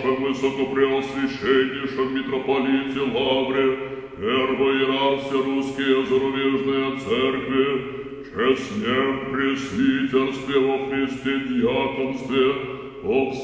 вашем высокопреосвященнейшем митрополите Лавре, первой иерархии русские зарубежные церкви, честнем пресвитерстве во Христе дьяконстве, об